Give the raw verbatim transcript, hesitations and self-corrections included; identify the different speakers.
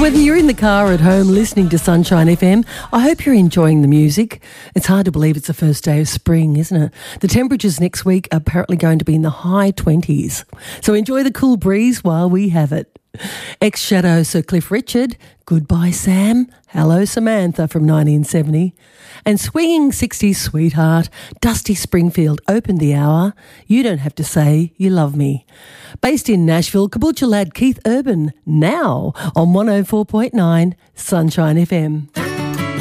Speaker 1: Whether you're in the car or at home listening to Sunshine F M, I hope you're enjoying the music. It's hard to believe it's the first day of spring, isn't it? The temperatures next week are apparently going to be in the high twenties. So enjoy the cool breeze while we have it. Ex-Shadow Sir Cliff Richard, Goodbye Sam, Hello Samantha from nineteen seventy. And Swinging sixties Sweetheart, Dusty Springfield opened the hour, You Don't Have to Say You Love Me. Based in Nashville, Caboolture lad Keith Urban, now on one oh four point nine Sunshine F M.